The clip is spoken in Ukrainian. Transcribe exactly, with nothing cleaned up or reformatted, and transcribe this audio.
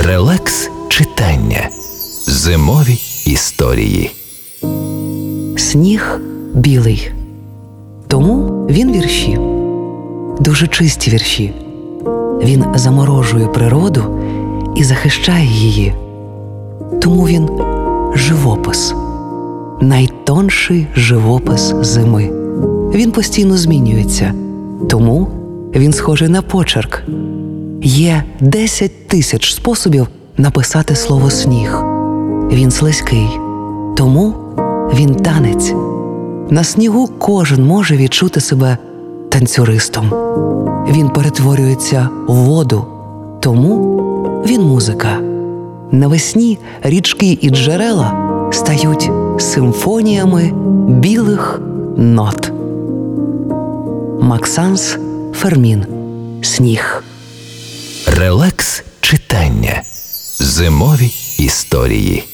Релакс читання. Зимові історії. Сніг білий. Тому він вірші. Дуже чисті вірші. Він заморожує природу і захищає її. Тому він живопис. Найтонший живопис зими. Він постійно змінюється. Тому він схожий на почерк. Є десять тисяч способів написати слово «сніг». Він слизький. Тому він танець. На снігу кожен може відчути себе танцюристом. Він перетворюється в воду. Тому він музика. Навесні річки і джерела стають симфоніями білих нот. Максанс Фермін. Сніг. Релакс читання. Зимові історії.